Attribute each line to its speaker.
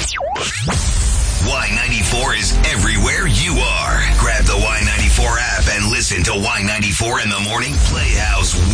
Speaker 1: Y94 is everywhere you are. Grab the Y94 app and listen to Y94 in the Morning Playhouse